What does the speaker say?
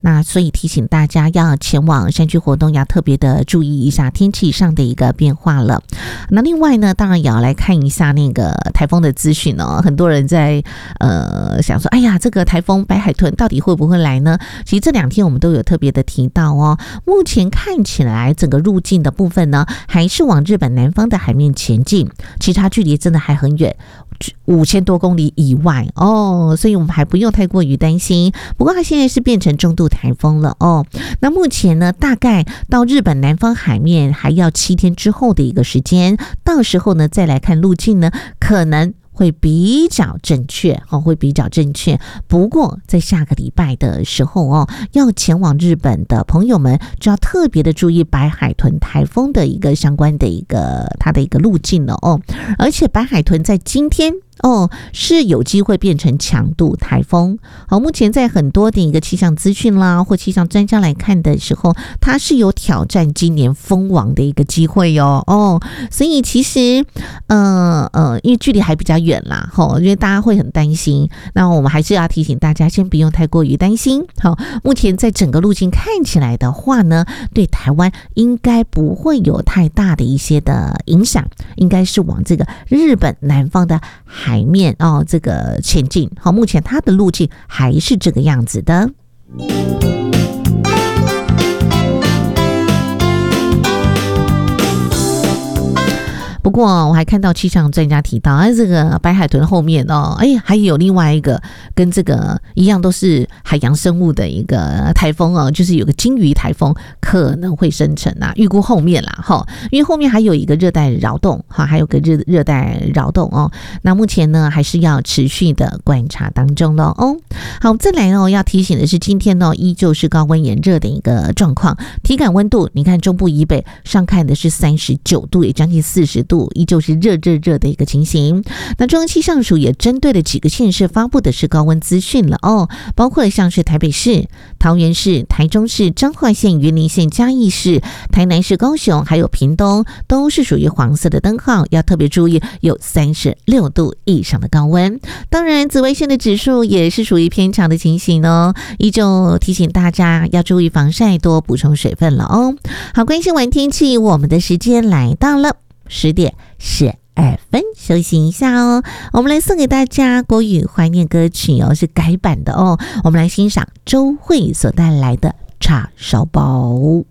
那所以提醒大家要前往山区活动要特别的注意一下天气上的一个变化了。那另外呢，当然也要来看一下那个台风的资讯哦。很多人在想说，哎呀，这个台风白海豚到底会不会来呢？其实这2天我们都有特别的提到哦。目前看起来整个路径的部分呢，还是往日本南方的海面前进，其他距离真的还很远，5000多公里以外哦，所以我们还不用太过于担心。不过它现在是变成中度台风了哦。那目前呢，大概到日本南方海面还要7天之后的一个时间，到时候呢再来看路径呢，可能会比较正确会比较正确。不过在下个礼拜的时候要前往日本的朋友们就要特别的注意白海豚台风的一个相关的一个它的一个路径了而且白海豚在今天是有机会变成强度台风。好，目前在很多的一个气象资讯啦，或气象专家来看的时候，它是有挑战今年封王的一个机会所以其实因为距离还比较远啦因为大家会很担心，那我们还是要提醒大家先不用太过于担心。好，目前在整个路径看起来的话呢，对台湾应该不会有太大的一些的影响，应该是往这个日本南方的海面这个前进。好，目前它的路径还是这个样子的。不过我还看到气象专家提到这个白海豚后面还有另外一个跟这个一样都是海洋生物的一个台风就是有个鲸鱼台风可能会生成预估后面啦因为后面还有一个热带扰动还有个热带扰动那目前呢还是要持续的观察当中了好，再来要提醒的是，今天依旧是高温炎热的一个状况，体感温度你看中部以北上看的是39度，也将近40度，依旧是热的一个情形。那中央气象署也针对了几个县市发布的是高温资讯了包括像是台北市、桃园市、台中市、彰化县、云林县、嘉义市、台南市、高雄还有屏东都是属于黄色的灯号，要特别注意有36度以上的高温。当然紫外线的指数也是属于偏强的情形依旧提醒大家要注意防晒，多补充水分了好，关心完天气，我们的时间来到了10点12分，休息一下我们来送给大家国语怀念歌曲是改版的我们来欣赏周蕙所带来的叉烧包。